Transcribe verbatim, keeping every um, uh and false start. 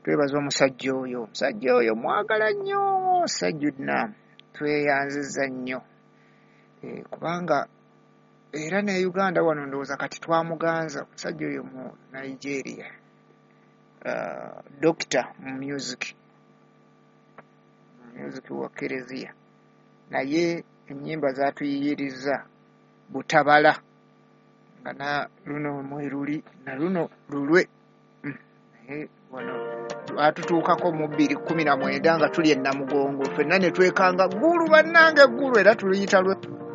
twebaza omusajja oyo omusajja oyo mwagala nnyo Sajjudna tweyanziza nnyo e, kubanga era ne Uganda wano ndowooza kati twamuganza omusajja oyo mu Nigeria uh, doctor mu music music wa Kereziya naye ennyimba zaatuyiyiriza butabala nga na luno mweruli na luno lulwe mm. naye wano atutuukako mu bbiri kkumi na mwenda nga tuli e Namugongo ffenna ne twekanga ggulu bannange ggulu era tuluyita lwe